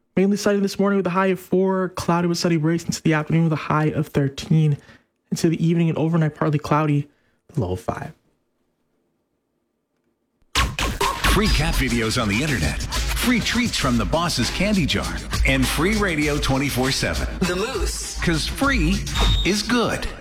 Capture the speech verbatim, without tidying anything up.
Mainly sunny this morning with a high of four. Cloudy with sunny breaks into the afternoon with a high of thirteen. Into the evening and overnight, partly cloudy, low of five. Free cat videos on the internet. Free treats from the boss's candy jar. And free radio twenty-four seven. The Moose. Because free is good.